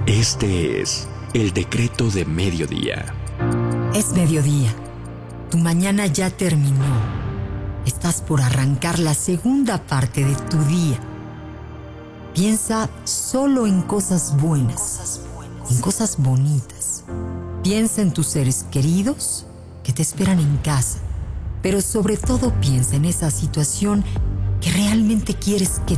Este es el decreto de mediodía. Es mediodía. Tu mañana ya terminó. Estás por arrancar la segunda parte de tu día. Piensa solo en cosas buenas, en cosas bonitas. Piensa en tus seres queridos que te esperan en casa, pero sobre todo piensa en esa situación que realmente quieres que